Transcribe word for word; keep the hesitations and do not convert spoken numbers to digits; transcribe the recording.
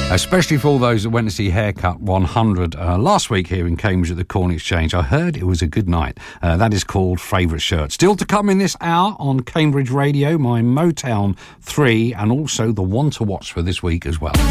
Especially for all those that went to see Haircut one hundred uh, last week here in Cambridge at the Corn Exchange. I heard it was a good night. Uh, that is called Favourite Shirt. Still to come in this hour on Cambridge Radio, my Motown three, and also the one to watch for this week as well.